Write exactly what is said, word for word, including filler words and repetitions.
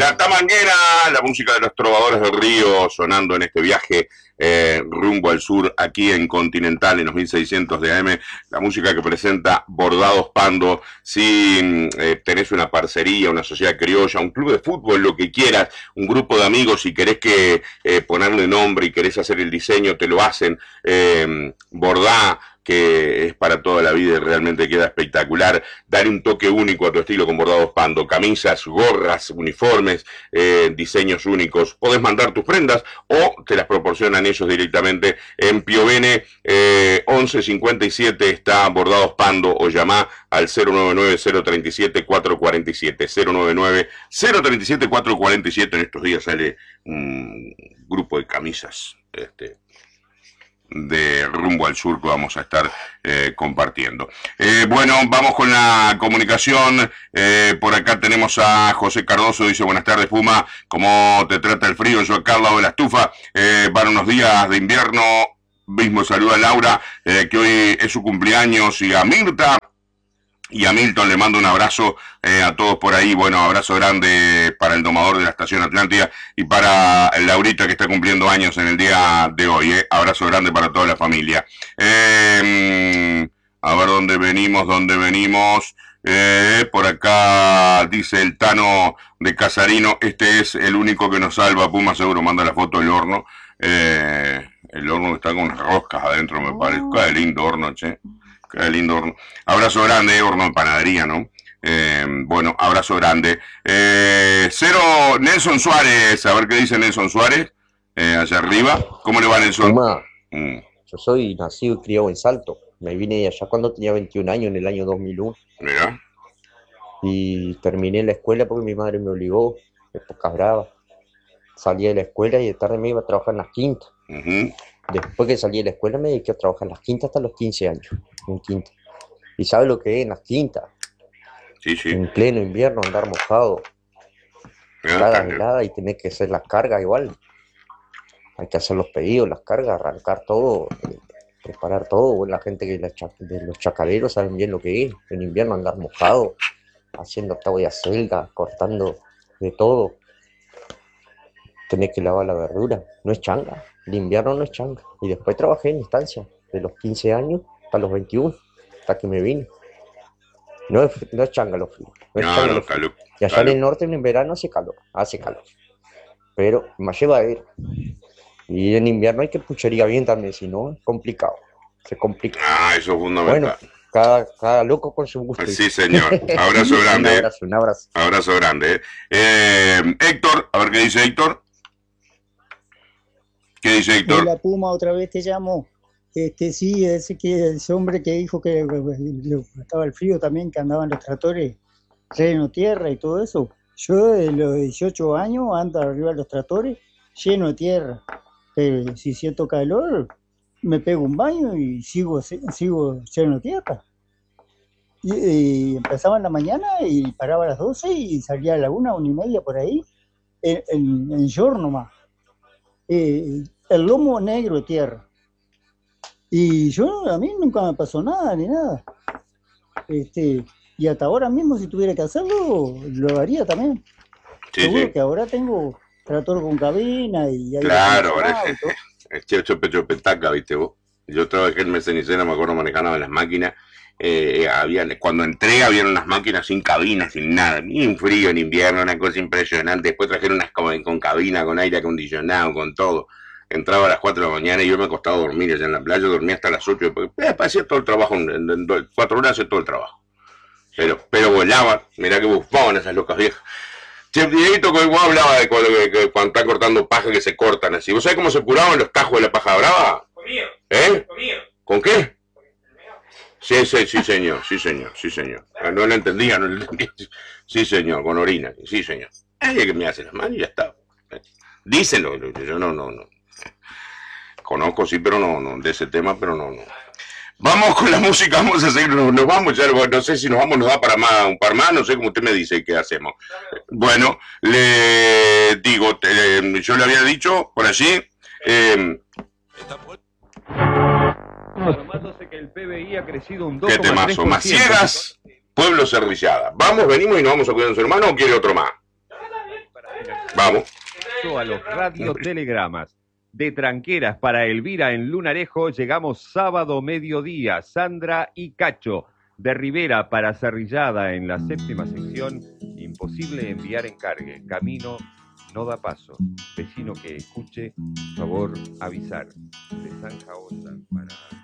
La Tamanguera, la música de los trovadores del río sonando en este viaje eh, rumbo al sur, aquí en Continental, en los mil seiscientos de A M, la música que presenta Bordados Pando. Si eh, tenés una parcería, una sociedad criolla, un club de fútbol, lo que quieras, un grupo de amigos, si querés que eh, ponerle nombre y querés hacer el diseño, te lo hacen. Eh, Bordá, que es para toda la vida y realmente queda espectacular. Dale un toque único a tu estilo con Bordados Pando. Camisas, gorras, uniformes, eh, diseños únicos. Podés mandar tus prendas o te las proporcionan ellos directamente en Piovene. eh, once cincuenta y siete está Bordados Pando, o llamá al cero nueve nueve, cero tres siete, cuatro cuatro siete. cero nueve nueve, cero tres siete, cuatro cuatro siete. En estos días sale un grupo de camisas este de rumbo al sur que vamos a estar eh, compartiendo. Eh, bueno, vamos con la comunicación. Eh, por acá tenemos a José Cardoso, dice: buenas tardes, Puma, ¿cómo te trata el frío? Yo acá al lado de la estufa, eh, van unos días de invierno. Mismo saluda a Laura, eh, que hoy es su cumpleaños, y a Mirta y a Milton le mando un abrazo eh, a todos por ahí. Bueno, abrazo grande para el domador de la Estación Atlántida y para Laurita, que está cumpliendo años en el día de hoy. Eh. Abrazo grande para toda la familia. Eh, a ver dónde venimos, dónde venimos. Eh, por acá dice el Tano de Casarino: este es el único que nos salva, Puma, seguro. Manda la foto del horno. Eh, el horno está con roscas adentro, me parece. Qué lindo horno, che. Qué lindo horno. Abrazo grande, horno de panadería, ¿no? Eh, bueno, abrazo grande. Eh, cero, Nelson Suárez, a ver qué dice Nelson Suárez, eh, allá arriba. ¿Cómo le va, Nelson? Puma, mm. Yo soy nacido y criado en Salto. Me vine de allá cuando tenía veintiún años, en el año dos mil uno. Mira. Y terminé la escuela porque mi madre me obligó, época brava. Salí de la escuela y de tarde me iba a trabajar en las quintas. Uh-huh. Después que salí de la escuela me dediqué a trabajar en las quintas hasta los quince años. En quinta. ¿Y sabes lo que es en las quintas? Sí, sí. En pleno invierno andar mojado. Cargas heladas y tenés que hacer las cargas igual. Hay que hacer los pedidos, las cargas, arrancar todo, eh, preparar todo. Bueno, la gente que la cha de los chacareros saben bien lo que es. En invierno andar mojado, haciendo tabla de acelga, cortando de todo. Tenés que lavar la verdura. No es changa. El invierno no es changa. Y después trabajé en instancia, de los quince años hasta los veintiuno, hasta que me vine. No es, no es changa los fríos. No, no, no, calor. Y allá calor. En el norte en verano hace calor, hace calor. Pero más lleva a ir. Y en invierno hay que puchería bien también, si no, es complicado. Se complica. Ah, eso es fundamental. Bueno, cada, cada loco con su gusto. Sí, señor. Abrazo grande. Un abrazo, un abrazo. Abrazo grande. Eh, Héctor, a ver qué dice Héctor. ¿Qué dice Héctor? Hola, Puma, otra vez te llamo. Este, sí, ese, que, ese hombre que dijo que estaba el frío también, que andaban los tractores lleno tierra y todo eso. Yo de los dieciocho años ando arriba de los tractores lleno de tierra. Pero si siento calor, me pego un baño y sigo, sigo lleno de tierra. Y, y empezaba en la mañana y paraba a las doce y salía a la una, una y media por ahí, en, en, en short nomás. Eh, el lomo negro de tierra. Y yo, a mí nunca me pasó nada, ni nada. Este, y hasta ahora mismo, si tuviera que hacerlo, lo haría también. Sí, Seguro sí. que ahora tengo tractor con cabina y... Hay claro, es chope chopetaca, viste vos. Yo trabajé en Mesenicena, me acuerdo, manejando las máquinas. Eh, había, cuando entré, había unas máquinas sin cabina, sin nada. Ni un frío, ni invierno, una cosa impresionante. Después trajeron unas con, con cabina, con aire acondicionado, con todo. Entraba a las cuatro de la mañana y yo me acostaba a dormir allá en la playa, dormía hasta las ocho, porque eh, hacía todo el trabajo, en, en, en cuatro horas hacía todo el trabajo. Pero, pero volaban, mirá que bufaban esas locas viejas. Chef Dieguito, que vos hablaba de cuando, que, que, cuando está cortando paja, que se cortan así. ¿Vos sabés cómo se curaban los tajos de la paja brava? Conmigo. ¿Eh? Conmigo. ¿Con qué? Sí, sí, sí, señor, sí, señor, sí, señor. No lo entendía, no lo entendía. Sí, señor, con orina, sí, señor. Ella que me hace las manos y ya está. Díselo, yo no, no, no. Conozco, sí, pero no, no, de ese tema, pero no, no. Vamos con la música, vamos a seguir, nos, nos vamos, ya no sé si nos vamos, nos da para más, un par más, no sé cómo usted me dice qué hacemos. Bueno, le digo, te, yo le había dicho por allí, eh, qué temazo, Maciegas, Pueblo Cerrillada. Vamos, venimos y nos vamos a cuidar de su hermano, ¿o quiere otro más? Vamos. A los radiotelegramas. De Tranqueras para Elvira en Lunarejo llegamos sábado mediodía. Sandra y Cacho. De Rivera para Cerrillada en la séptima sección. Imposible enviar encargue. Camino no da paso. Vecino que escuche, favor avisar. De Zanja Onda para...